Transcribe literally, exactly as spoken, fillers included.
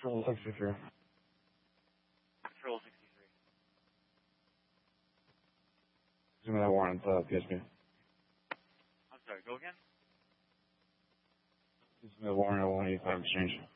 Control sixty-three. Control sixty-three. Give me that warrant, uh, P S P. I'm sorry, go again? Give me the warrant at one eighty-five exchange.